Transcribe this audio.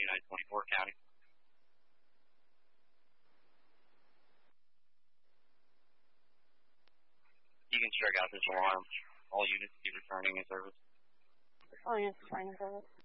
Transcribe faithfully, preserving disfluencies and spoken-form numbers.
United twenty-four County. You can strike out this alarm. All units be returning in service. All units returning in service.